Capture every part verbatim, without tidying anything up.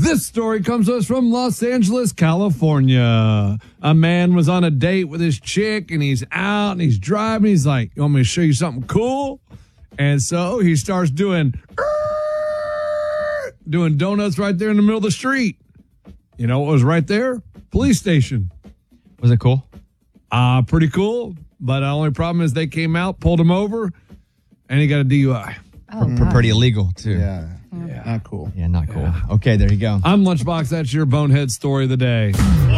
This story comes to us from Los Angeles, California. A man was on a date with his chick, and he's out and he's driving. He's like, you want me to show you something cool? And so he starts doing, doing donuts right there in the middle of the street. You know what was right there? Police station. Was it cool? Uh, pretty cool. But the only problem is they came out, pulled him over, and he got a D U I. Oh, P- pretty illegal, too. Yeah. yeah. Not cool. Yeah, not cool. Yeah. Okay, there you go. I'm Lunchbox. That's your bonehead story of the day.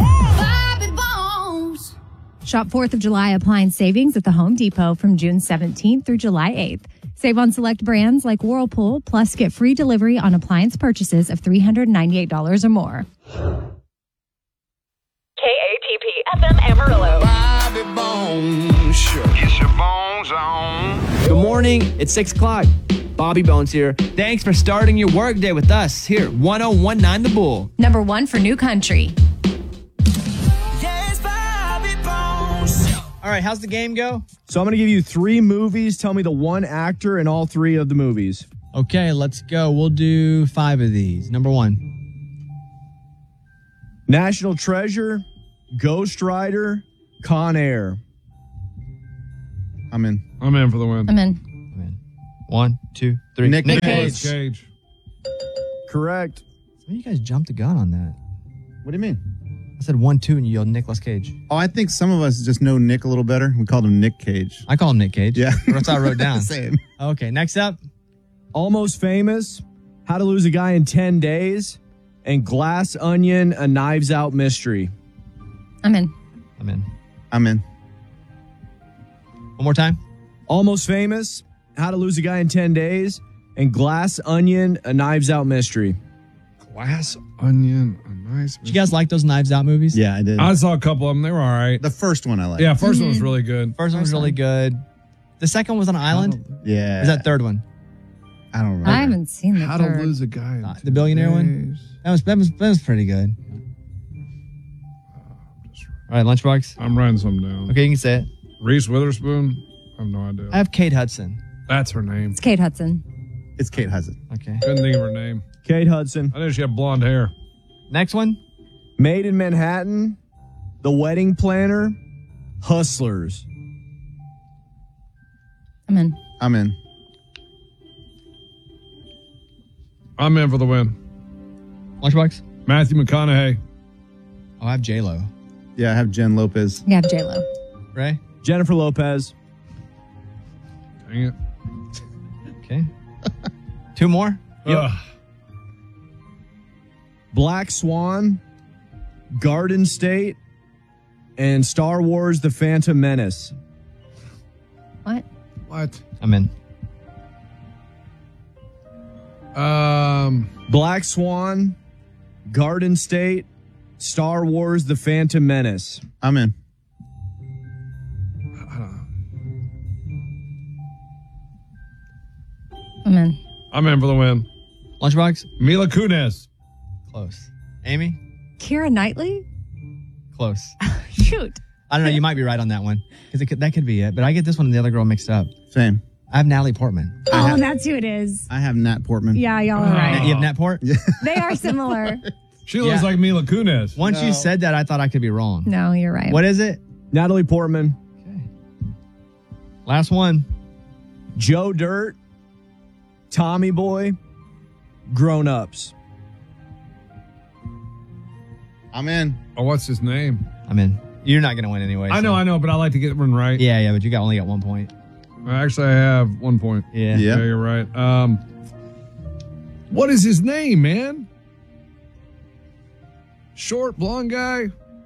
Shop fourth of July appliance savings at the Home Depot from June seventeenth through July eighth. Save on select brands like Whirlpool, plus get free delivery on appliance purchases of three hundred ninety-eight dollars or more. K A T P F M Amarillo. Bobby Bones Show. Get your bones on. Good morning. It's six o'clock. Bobby Bones here. Thanks for starting your workday with us here, one oh one nine The Bull. Number one for New Country. Yes, Bobby Bones. All right, how's the game go? So I'm going to give you three movies. Tell me the one actor in all three of the movies. Okay, let's go. We'll do five of these. Number one. National Treasure, Ghost Rider, Con Air. I'm in. I'm in for the win. I'm in. I'm in. One, two, three. Nick, Nick Nicolas Cage. Correct. Some of you guys jumped the gun on that. What do you mean? I said one, two, and you yelled Nicolas Cage. Oh, I think some of us just know Nick a little better. We called him Nick Cage. I call him Nick Cage. Yeah. That's what I wrote down. Same. Okay, next up. Almost Famous, How to Lose a Guy in ten days, and Glass Onion, A Knives Out Mystery. I'm in. I'm in. I'm in. One more time. Almost Famous, How to Lose a Guy in ten days, and Glass Onion, A Knives Out Mystery. Glass Onion. A nice. Did you guys like those Knives Out movies? Yeah, I did. I saw a couple of them. They were all right. The first one I liked. Yeah, first one was really good. First one was really good. The second one was on an island. Yeah. Is that third one? I don't remember. I haven't seen the How third. to lose a guy. in Uh, two the billionaire one? days. That was, that was that was pretty good. All right, Lunchbox. I'm writing something down. Okay, you can say it. Reese Witherspoon. I have no idea. I have Kate Hudson. That's her name. It's Kate Hudson. It's Kate Hudson. Okay. Couldn't think of her name. Kate Hudson. I knew she had blonde hair. Next one. Made in Manhattan, The Wedding Planner, Hustlers. I'm in. I'm in. I'm in for the win. Lunchbox. Matthew McConaughey. Oh, I have J Lo. Yeah, I have Jen Lopez. You have J-Lo. Ray. Jennifer Lopez. Dang it. Okay. Two more. Ugh. Black Swan, Garden State, and Star Wars The Phantom Menace. What? What? I'm in. Um. Black Swan, Garden State, Star Wars The Phantom Menace. I'm in. I'm in. I'm in for the win. Lunchbox. Mila Kunis. Close. Amy. Keira Knightley? Close. Shoot. I don't know. You might be right on that one because that could be it. But I get this one and the other girl mixed up. Same. I have Natalie Portman. Oh, have- that's who it is. I have Nat Portman. Yeah, y'all are right. You have Nat Port? They are similar. She looks Yeah. like Mila Kunis. Once you said that, I thought I could be wrong. No, you're right. What is it? Natalie Portman. Last one. Joe Dirt, Tommy Boy, Grown Ups. I'm in. Oh, what's his name? I'm in. You're not going to win anyway. I know, so- I know, but I like to get one right. Yeah, yeah, but you got only got one point. Actually, I have one point. Yeah. Yeah. Yeah, you're right. Um, what is his name, man? Short, blonde guy.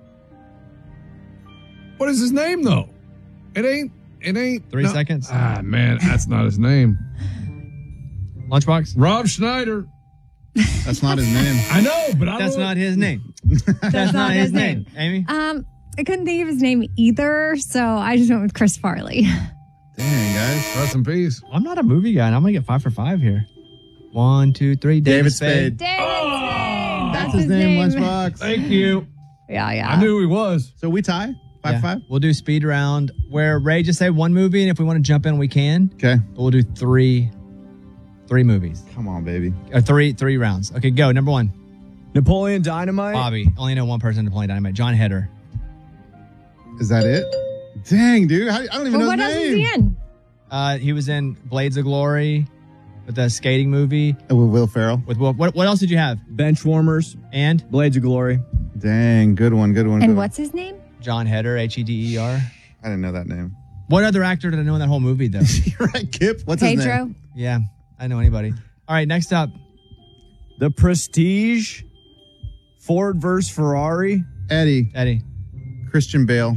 What is his name, though? It ain't. It ain't. Three no- seconds. Ah, man, that's not his name. Lunchbox. Rob Schneider. That's not his name. I know, but I That's don't. not his name. That's, not his name. Amy. Um, I couldn't think of his name either, so I just went with Chris Farley. Dang, guys. Rest in peace. I'm not a movie guy, and I'm going to get five for five here. One, two, three. David, David Spade. Spade. David That's his name, Lunchbox. Thank you. Yeah, yeah. I knew he was. So we tie? Five, Yeah. five? We'll do speed round where Ray just say one movie, and if we want to jump in, we can. Okay. But we'll do three, three movies Come on, baby. or three, three rounds. Okay, go. Number one. Napoleon Dynamite. Bobby. Only know one person, Napoleon Dynamite. John Heder. Is that it? Dang, dude. How, I don't even Well, know what his else name. is he in? Uh, he was in Blades of Glory with the skating movie. Oh, with Will Ferrell. With Will. What, what else did you have? Benchwarmers. And? Blades of Glory. Dang, good one, good one. And good what's his name? John Heder, H E D E R. one. I didn't know that name. What other actor did I know in that whole movie, though? You're right, Kip. What's his Pedro. name? Yeah, I know anybody. All right, next up. The Prestige. Ford versus Ferrari. Eddie. Eddie. Christian Bale.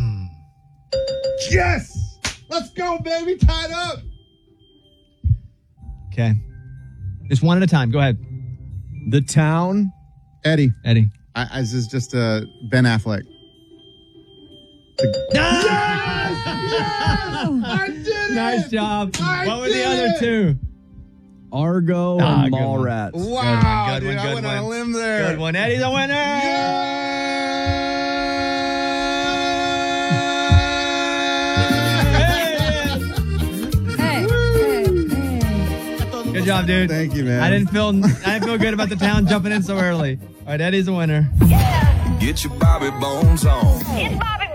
Yes! Let's go, baby. Tied up. Okay. Just one at a time. Go ahead. The Town. Eddie. Eddie. I, I, this is just uh, Ben Affleck. I did it! Nice job. I what were the did other it! two? Argo Ah, and good one. Mallrats. Wow, Good one, dude, good I one, went good on a one. limb there. Good one. Eddie's a winner. Hey, hey, hey. Good job, dude. Thank you, man. I didn't feel I didn't feel good about the town jumping in so early. All right, Eddie's a winner. Get your Bobby Bones on. It's Bobby